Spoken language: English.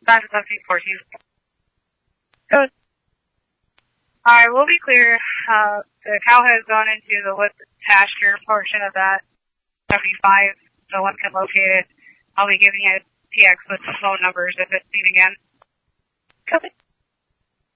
Back to 1714. Good. Alright, we'll be clear. The cow has gone into the wood pasture portion of that 75. No one can locate it. I'll be giving you a PX with the phone numbers if it's seen again. Copy.